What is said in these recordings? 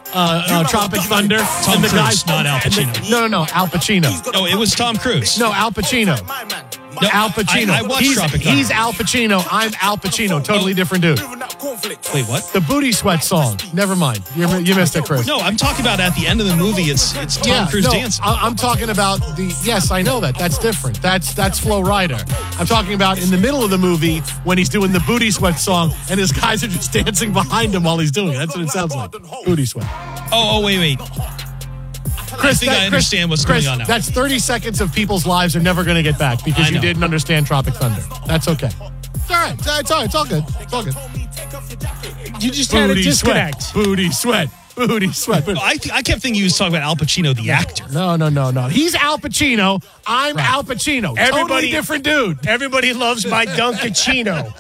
Tropic Thunder. Tom Cruise, not Al Pacino. No, Al Pacino. No, it was Tom Cruise. No, Al Pacino. No, Al Pacino. I watched Tropic Thunder. He's Al Pacino. I'm Al Pacino. Totally different dude. Wait, what? The Booty Sweat song. Never mind. You missed it, Chris. No, I'm talking about at the end of the movie. It's Tom Cruise dancing. I'm talking about the. Yes, I know that. That's different. That's Flo Rida. I'm talking about in the middle of the movie when he's doing the Booty Sweat song and his guys are just dancing behind him while he's doing it. That's what it sounds like. Booty Sweat. Oh, wait. Chris, I understand what's going on now. That's 30 seconds of people's lives are never going to get back because you didn't understand Tropic Thunder. That's okay. It's all right. It's all right. It's all good. It's all good. You just had a disconnect. Booty sweat. I kept thinking he was talking about Al Pacino, the actor. No. He's Al Pacino. I'm Al Pacino. Totally different dude. Everybody loves my Dunkachino.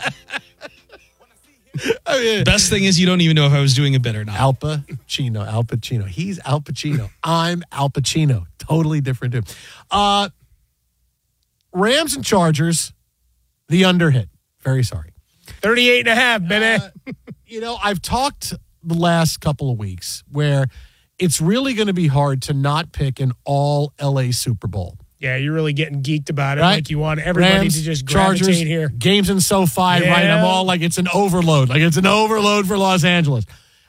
Best thing is you don't even know if I was doing a bit or not. Al Pacino. He's Al Pacino. I'm Al Pacino. Totally different dude. Rams and Chargers, the under hit. Very sorry. 38.5, baby. I've talked the last couple of weeks where it's really going to be hard to not pick an all LA Super Bowl. Yeah, you're really getting geeked about it. Right? Like you want everybody Rams, to just gravitate Chargers, here. Games in SoFi, right? I'm all like, it's an overload. Like it's an overload for Los Angeles.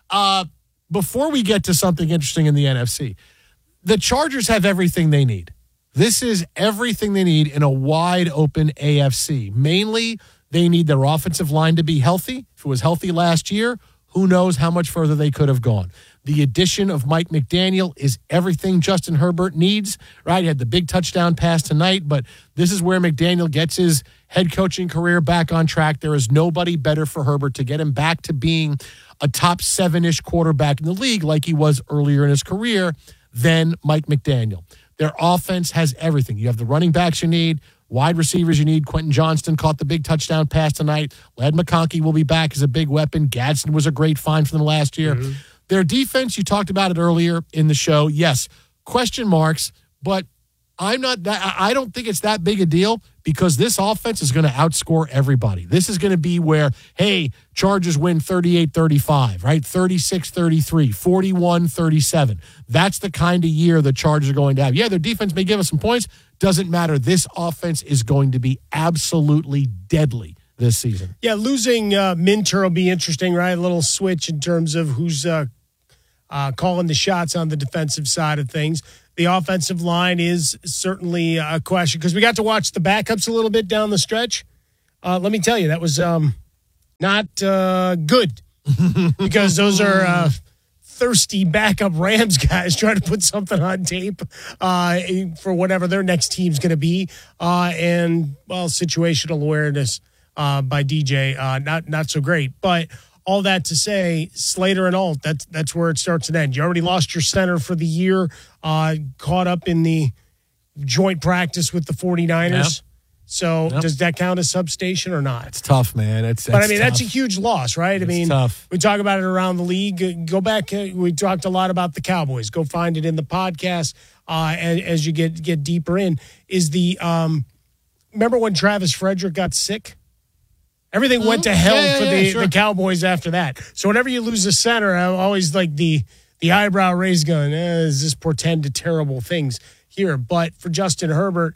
Before we get to something interesting in the NFC, the Chargers have everything they need. This is everything they need in a wide open AFC. Mainly, they need their offensive line to be healthy. If it was healthy last year, who knows how much further they could have gone. The addition of Mike McDaniel is everything Justin Herbert needs, right? He had the big touchdown pass tonight, but this is where McDaniel gets his head coaching career back on track. There is nobody better for Herbert to get him back to being a top 7-ish quarterback in the league like he was earlier in his career than Mike McDaniel. Their offense has everything. You have the running backs you need, wide receivers you need. Quentin Johnston caught the big touchdown pass tonight. Ladd McConkey will be back as a big weapon. Gadsden was a great find for them last year. Mm-hmm. Their defense, you talked about it earlier in the show. Yes, question marks, but I don't think it's that big a deal because this offense is going to outscore everybody. This is going to be where, hey, Chargers win 38-35, right? 36-33, 41-37. That's the kind of year the Chargers are going to have. Yeah, their defense may give us some points. Doesn't matter. This offense is going to be absolutely deadly this season. Yeah, losing Minter will be interesting, right? A little switch in terms of who's calling the shots on the defensive side of things. The offensive line is certainly a question because we got to watch the backups a little bit down the stretch. Let me tell you, that was not good because those are thirsty backup Rams guys trying to put something on tape for whatever their next team's going to be. And, situational awareness by DJ, not so great. But all that to say, Slater and Alt, that's where it starts and ends. You already lost your center for the year, caught up in the joint practice with the 49ers. Yep. So does that count as substation or not? It's tough, man. That's a huge loss, right? It's tough. We talk about it around the league. Go back. We talked a lot about the Cowboys. Go find it in the podcast as you get deeper in. Is the remember when Travis Frederick got sick? Everything went to hell for the Cowboys after that. So whenever you lose a center, I always like the eyebrow raised going, does this portend to terrible things here? But for Justin Herbert,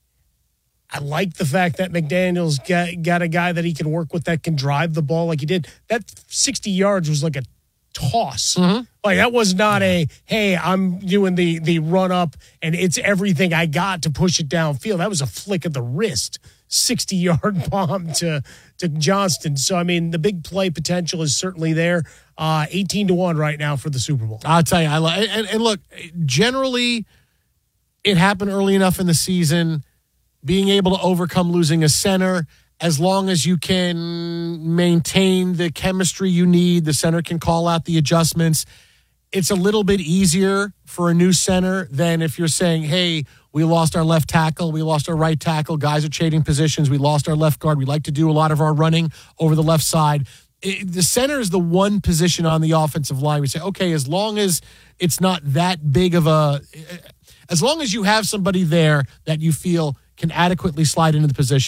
I like the fact that McDaniel's got a guy that he can work with that can drive the ball like he did. That 60 yards was like a toss. Mm-hmm. Like that was not hey, I'm doing the run up and it's everything I got to push it downfield. That was a flick of the wrist. 60-yard bomb to Johnston. So, I mean, the big play potential is certainly there. 18-1 right now for the Super Bowl. I'll tell you, and look, generally, it happened early enough in the season, being able to overcome losing a center, as long as you can maintain the chemistry you need, the center can call out the adjustments. It's a little bit easier for a new center than if you're saying, hey, we lost our left tackle. We lost our right tackle. Guys are trading positions. We lost our left guard. We like to do a lot of our running over the left side. The center is the one position on the offensive line. We say, okay, as long as it's not that big of as long as you have somebody there that you feel can adequately slide into the position,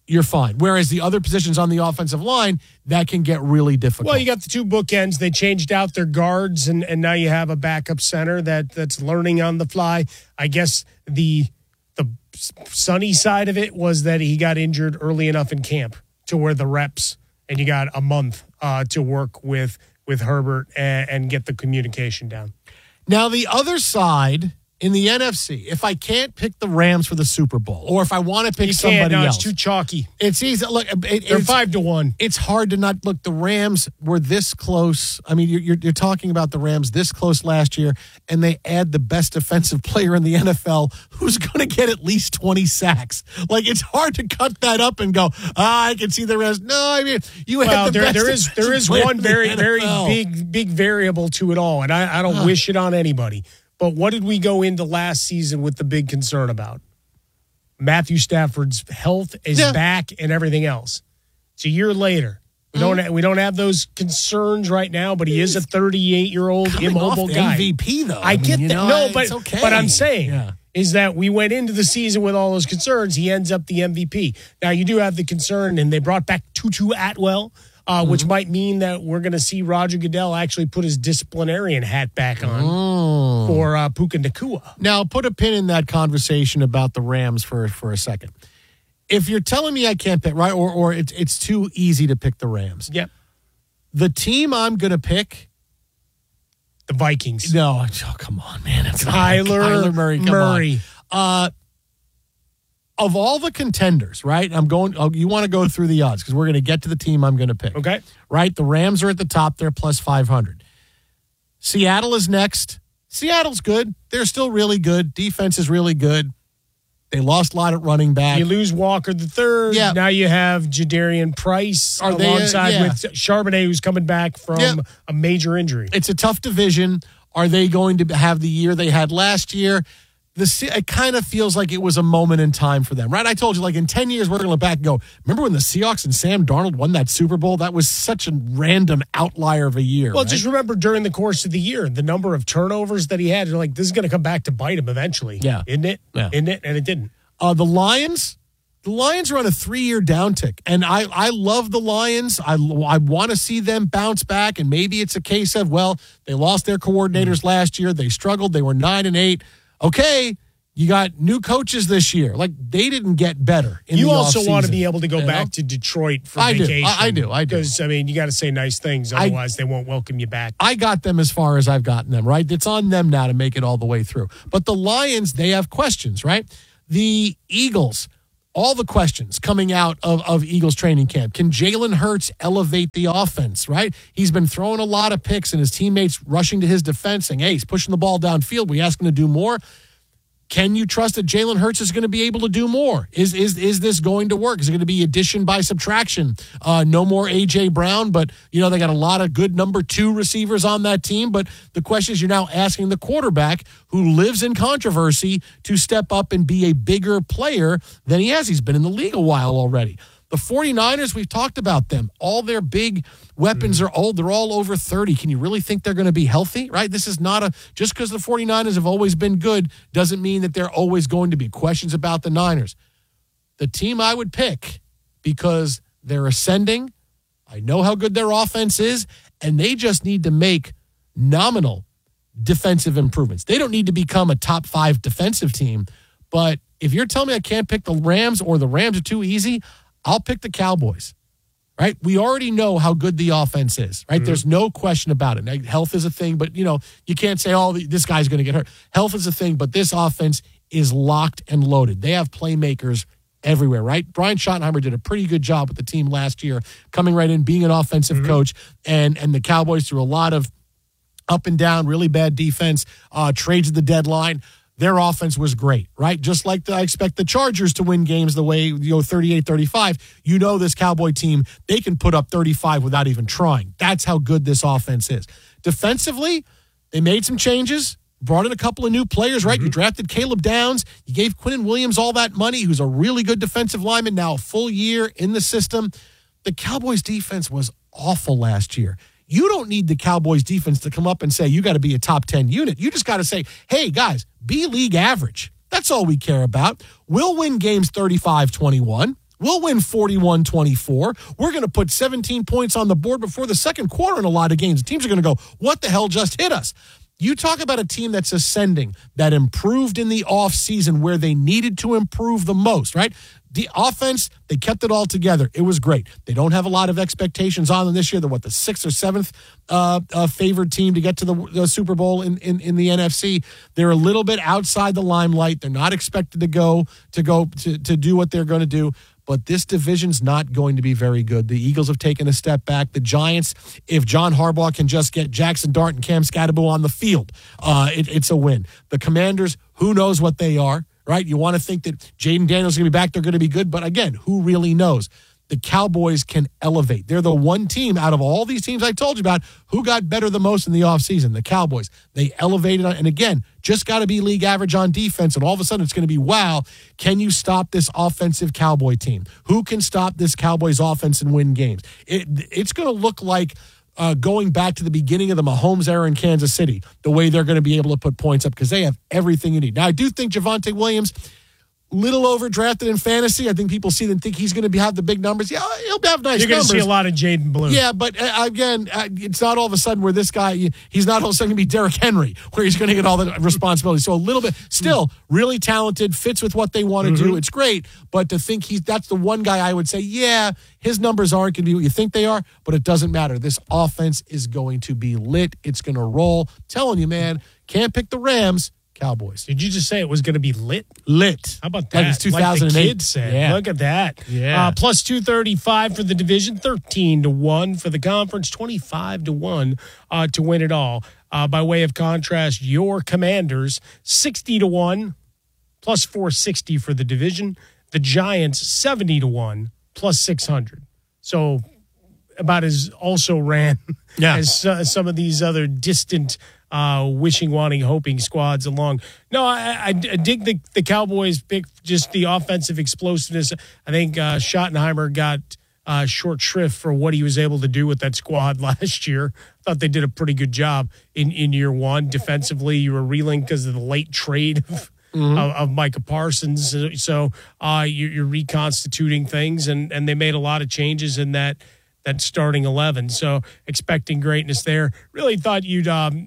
you're fine. Whereas the other positions on the offensive line, that can get really difficult. Well, you got the two bookends. They changed out their guards, and now you have a backup center that's learning on the fly. I guess the sunny side of it was that he got injured early enough in camp to where the reps, and you got a month to work with Herbert and get the communication down. Now, the other side in the NFC, if I can't pick the Rams for the Super Bowl, or if I want to pick somebody else, it's too chalky. It's easy. Look, they're 5-1. It's hard to not look. The Rams were this close. I mean, you're talking about the Rams this close last year, and they add the best defensive player in the NFL, who's going to get at least 20 sacks. Like, it's hard to cut that up and go, I can see the Rams. No, I mean, you have the best. There is one very big variable to it all, and I don't wish it on anybody. But what did we go into last season with the big concern about? Matthew Stafford's health is back and everything else. It's a year later. We don't have those concerns right now, but he is a 38-year-old immobile guy. MVP though. I get that. No, but okay. But I'm saying is that we went into the season with all those concerns. He ends up the MVP. Now you do have the concern, and they brought back Tutu Atwell. Which might mean that we're going to see Roger Goodell actually put his disciplinarian hat back on for Puka Nacua. Now, put a pin in that conversation about the Rams for a second. If you're telling me I can't pick, right, or it's too easy to pick the Rams. Yep. The team I'm going to pick, the Vikings. No, come on, man. It's Kyler Murray. Come on. Of all the contenders, right? You want to go through the odds because we're going to get to the team I'm going to pick. Okay. Right? The Rams are at the top. They're plus 500. Seattle is next. Seattle's good. They're still really good. Defense is really good. They lost a lot at running back. You lose Walker the third. Yeah. Now you have Jadarian Price alongside with Charbonnet, who's coming back from a major injury. It's a tough division. Are they going to have the year they had last year? It kind of feels like it was a moment in time for them, right? I told you, like, in 10 years, we're going to look back and go, remember when the Seahawks and Sam Darnold won that Super Bowl? That was such a random outlier of a year. Well, right? Just remember during the course of the year, the number of turnovers that he had, you're like, this is going to come back to bite him eventually. Yeah. Isn't it? Yeah. Isn't it? And it didn't. The Lions are on a 3-year downtick, and I love the Lions. I want to see them bounce back, and maybe it's a case of, well, they lost their coordinators last year. They struggled. They were 9-8. Okay. You got new coaches this year. Like, they didn't get better in the offseason. You also want to be able to go back to Detroit for vacation. I do. Because, I mean, you got to say nice things. Otherwise, they won't welcome you back. I got them as far as I've gotten them, right? It's on them now to make it all the way through. But the Lions, they have questions, right? The Eagles, all the questions coming out of Eagles training camp. Can Jalen Hurts elevate the offense, right? He's been throwing a lot of picks, and his teammates rushing to his defense saying, hey, he's pushing the ball downfield. We ask him to do more. Can you trust that Jalen Hurts is going to be able to do more? Is this going to work? Is it going to be addition by subtraction? No more A.J. Brown, but, they got a lot of good number 2 receivers on that team. But the question is, you're now asking the quarterback, who lives in controversy, to step up and be a bigger player than he has. He's been in the league a while already. The 49ers, we've talked about them. All their big weapons are old. They're all over 30. Can you really think they're going to be healthy, right? This is not just because the 49ers have always been good doesn't mean that there are always going to be questions about the Niners. The team I would pick, because they're ascending, I know how good their offense is, and they just need to make nominal defensive improvements. They don't need to become a top 5 defensive team, but if you're telling me I can't pick the Rams or the Rams are too easy, I'll pick the Cowboys, right? We already know how good the offense is, right? Mm-hmm. There's no question about it. Now, health is a thing, but, you can't say, this guy's going to get hurt. Health is a thing, but this offense is locked and loaded. They have playmakers everywhere, right? Brian Schottenheimer did a pretty good job with the team last year, coming right in, being an offensive coach, and the Cowboys, through a lot of up and down, really bad defense, trades at the deadline. Their offense was great, right? Just like I expect the Chargers to win games the way, 38-35. This Cowboy team, they can put up 35 without even trying. That's how good this offense is. Defensively, they made some changes, brought in a couple of new players, right? Mm-hmm. You drafted Caleb Downs. You gave Quinnen Williams all that money, who's a really good defensive lineman, now a full year in the system. The Cowboys defense was awful last year. You don't need the Cowboys defense to come up and say, you got to be a top 10 unit. You just got to say, hey, guys, be league average. That's all we care about. We'll win games 35-21. We'll win 41-24. We're going to put 17 points on the board before the second quarter in a lot of games. Teams are going to go, what the hell just hit us? You talk about a team that's ascending, that improved in the offseason where they needed to improve the most, right? The offense, they kept it all together. It was great. They don't have a lot of expectations on them this year. They're, the 6th or 7th favored team to get to the Super Bowl in the NFC. They're a little bit outside the limelight. They're not expected to do what they're going to do. But this division's not going to be very good. The Eagles have taken a step back. The Giants, if John Harbaugh can just get Jackson Dart and Cam Scatterbo on the field, it's a win. The Commanders, who knows what they are, right? You want to think that Jaden Daniels is going to be back. They're going to be good. But again, who really knows? The Cowboys can elevate. They're the one team out of all these teams I told you about who got better the most in the offseason, the Cowboys. They elevated, and again, just got to be league average on defense, and all of a sudden it's going to be, wow, can you stop this offensive Cowboy team? Who can stop this Cowboys offense and win games? It's going to look like going back to the beginning of the Mahomes era in Kansas City, the way they're going to be able to put points up because they have everything you need. Now, I do think Javonte Williams, little overdrafted in fantasy. I think people see them think he's going to have the big numbers. Yeah, he'll have nice numbers. You're going to see a lot of Jaden Blue. Yeah, but again, it's not all of a sudden where this guy, he's not all of a sudden going to be Derrick Henry, where he's going to get all the responsibility. So a little bit, still really talented, fits with what they want to do. It's great, but to think that's the one guy I would say, yeah, his numbers aren't going to be what you think they are, but it doesn't matter. This offense is going to be lit. It's going to roll. I'm telling you, man, can't pick the Rams. Cowboys. Did you just say it was going to be lit? Lit. How about that? Like it's 2008. Like the kid said. Yeah. Look at that. Yeah. Plus 235 for the division, 13-1 for the conference, 25-1 to win it all. By way of contrast, your Commanders, 60-1, plus 460 for the division. The Giants, 70-1, plus 600. So about as also ran as some of these other distant wishing, wanting, hoping squads along. No, I dig the Cowboys pick, just the offensive explosiveness. I think Schottenheimer got short shrift for what he was able to do with that squad last year. I thought they did a pretty good job in year one. Defensively, you were reeling because of the late trade of Micah Parsons. So you're reconstituting things, and they made a lot of changes in that starting 11. So expecting greatness there. Really thought you'd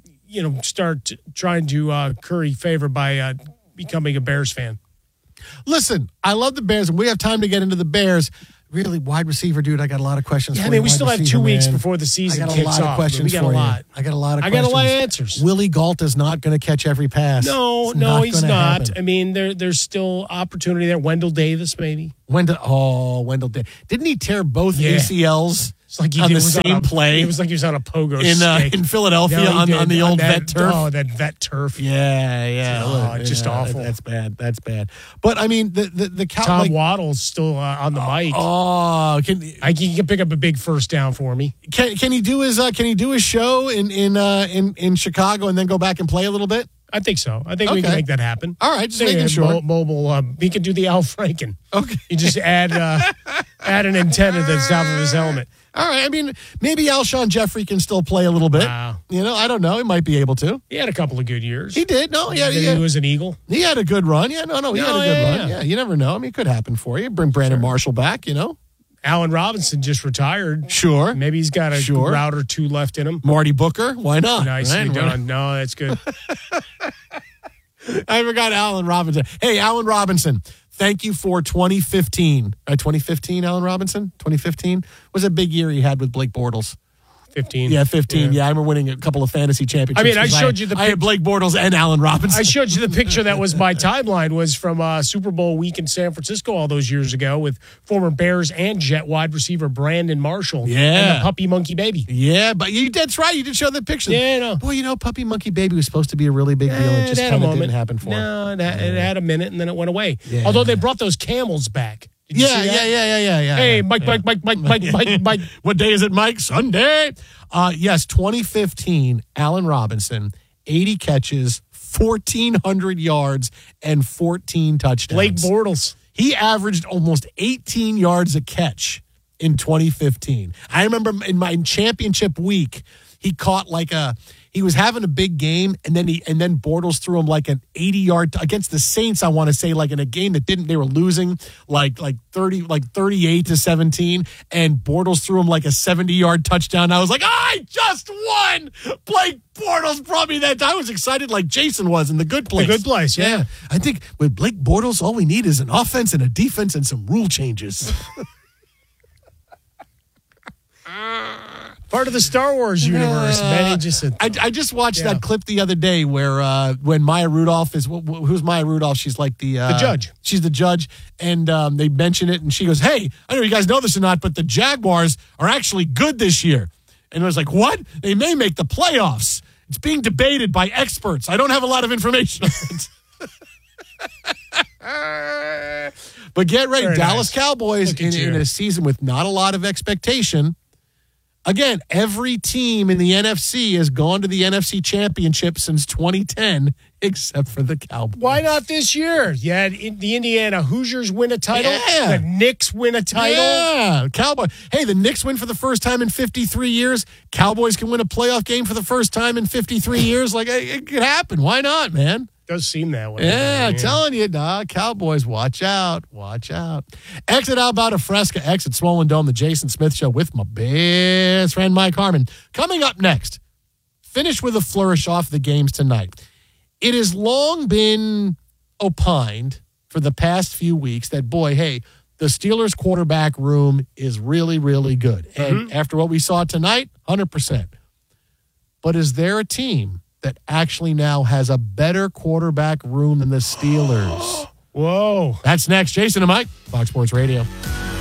start trying to curry favor by becoming a Bears fan. Listen, I love the Bears, and we have time to get into the Bears. Really, wide receiver, dude, I got a lot of questions for you. We still have 2 weeks before the season kicks off. I got a lot of questions for you. I got a lot of questions. I got a lot of answers. Willie Gault is not going to catch every pass. No, he's not. Happen. I mean, there's still opportunity there. Wendell Davis, maybe. Wendell Davis. Didn't he tear both ACLs? Like on the same play. It was like he was on a pogo in Philadelphia on the old vet turf. Oh, that vet turf. Yeah. Just awful. That's bad. But I mean, the Tom Waddle's still on the mic. Oh, he can pick up a big first down for me. Can he do his show in Chicago and then go back and play a little bit? I think so. I think we can make that happen. All right, just making sure. Mobile. He can do the Al Franken. Okay. You just add an antenna to the top of his helmet. All right. I mean, maybe Alshon Jeffrey can still play a little bit. Wow. I don't know. He might be able to. He had a couple of good years. He did. No, yeah. He was an Eagle. He had a good run. Yeah, no. He had a good run. Yeah, you never know. I mean, it could happen for you. Bring Brandon Marshall back, Allen Robinson just retired. Sure. Maybe he's got a route or two left in him. Marty Booker. Why not? Nicely done. No, that's good. I forgot Allen Robinson. Hey, Allen Robinson, thank you for 2015. 2015, Allen Robinson? 2015 was a big year he had with Blake Bortles. 15. Yeah, 15. Yeah, I remember winning a couple of fantasy championships. I mean, I showed you I had Blake Bortles and Allen Robinson. I showed you the picture that was my timeline, was from Super Bowl week in San Francisco all those years ago with former Bears and Jet wide receiver Brandon Marshall. Yeah. And the puppy monkey baby. Yeah, but that's right. You did show the picture. Yeah, no. Boy, puppy monkey baby was supposed to be a really big deal. It just kind of didn't happen for him. No, it had a minute and then it went away. Yeah. Although they brought those camels back. Yeah. Hey, Mike. What day is it, Mike? Sunday. Yes, 2015, Allen Robinson, 80 catches, 1,400 yards, and 14 touchdowns. Blake Bortles. He averaged almost 18 yards a catch in 2015. I remember in my championship week, he caught he was having a big game, and then Bortles threw him like an 80-yard against the Saints. I want to say like in a game that they were losing like 38-17, and Bortles threw him like a 70-yard touchdown. I was like, I just won. Blake Bortles brought me that. I was excited like Jason was in The Good Place. The Good Place, yeah. I think with Blake Bortles, all we need is an offense and a defense and some rule changes. Part of the Star Wars universe, Benny just said. I just watched that clip the other day where when Maya Rudolph is who's Maya Rudolph? She's like the judge. She's the judge, and they mention it, and she goes, "Hey, I don't know if you guys know this or not, but the Jaguars are actually good this year." And I was like, "What? They may make the playoffs. It's being debated by experts. I don't have a lot of information on it." But get ready, Very Dallas nice. Cowboys in a season with not a lot of expectation. Again, every team in the NFC has gone to the NFC Championship since 2010, except for the Cowboys. Why not this year? Yeah, the Indiana Hoosiers win a title. Yeah. The Knicks win a title. Yeah, Cowboys. Hey, the Knicks win for the first time in 53 years. Cowboys can win a playoff game for the first time in 53 years. Like, it could happen. Why not, man? Does seem that way. Yeah, I'm telling you, Cowboys, watch out. Watch out. Exit Alberta Fresca, exit Swollen Dome, the Jason Smith Show with my best friend, Mike Harmon. Coming up next, finish with a flourish off the games tonight. It has long been opined for the past few weeks that, boy, hey, the Steelers quarterback room is really, really good. And after what we saw tonight, 100%. But is there a team that actually now has a better quarterback room than the Steelers? Whoa. That's next. Jason and Mike, Fox Sports Radio.